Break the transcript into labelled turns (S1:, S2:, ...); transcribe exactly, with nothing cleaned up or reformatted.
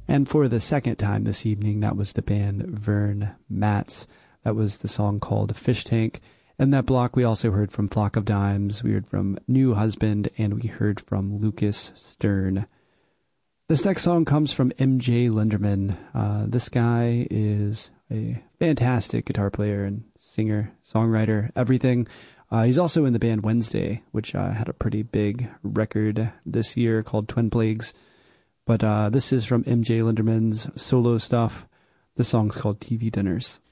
S1: And for the second time this evening, that was the band Vern Matz. That was the song called Fish Tank. In that block, we also heard from Flock of Dimes, we heard from New Husband, and we heard from Lucas Stern. This next song comes from M J Linderman. Uh, this guy is a fantastic guitar player and singer, songwriter, everything. Uh, he's also in the band Wednesday, which uh, had a pretty big record this year called Twin Plagues. But uh, this is from M J Linderman's solo stuff. The song's called T V Dinners.